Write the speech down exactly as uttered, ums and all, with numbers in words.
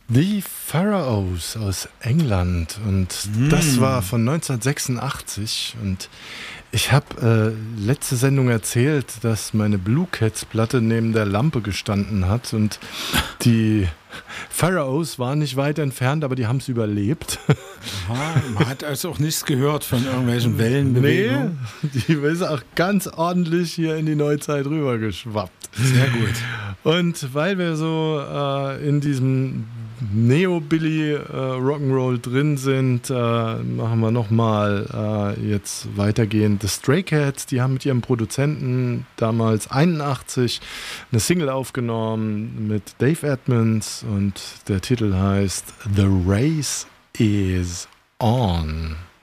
The Pharaohs aus England und mm. das war von neunzehnhundertsechsundachtzig und ich habe äh, letzte Sendung erzählt, dass meine Blue Cats Platte neben der Lampe gestanden hat und die Pharaohs waren nicht weit entfernt, aber die haben es überlebt. Aha, man hat also auch nichts gehört von irgendwelchen Wellenbewegungen. Nee, die ist auch ganz ordentlich hier in die Neuzeit rübergeschwappt. Sehr gut. Und weil wir so äh, in diesem Neo-Billy äh, Rock'n'Roll drin sind, äh, machen wir nochmal äh, jetzt weitergehend. The Stray Cats, die haben mit ihrem Produzenten damals einundachtzig eine Single aufgenommen mit Dave Edmunds und der Titel heißt The Race is On.